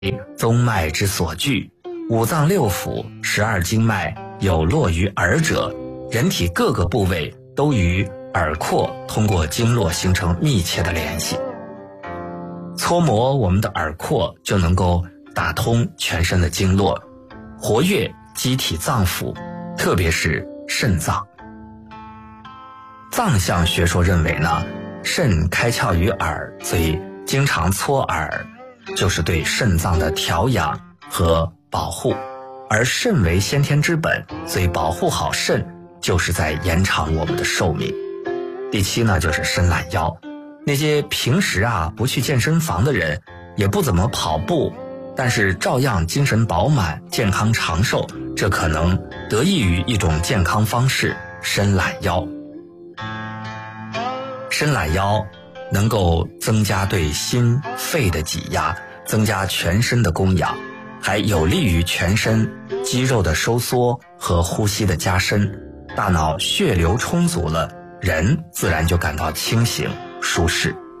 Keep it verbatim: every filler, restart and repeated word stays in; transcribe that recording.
宗脉之所聚，五脏六腑、十二经脉有络于耳者，人体各个部位都与耳廓通过经络形成密切的联系。搓摩我们的耳廓，就能够打通全身的经络，活跃机体脏腑，特别是肾脏。脏象学说认为呢，肾开窍于耳，所以经常搓耳就是对肾脏的调养和保护，而肾为先天之本，所以保护好肾就是在延长我们的寿命。第七呢，就是伸懒腰。那些平时啊不去健身房的人，也不怎么跑步，但是照样精神饱满、健康长寿，这可能得益于一种健康方式——伸懒腰。伸懒腰能够增加对心肺的挤压，增加全身的供氧，还有利于全身肌肉的收缩和呼吸的加深。大脑血流充足了，人自然就感到清醒舒适。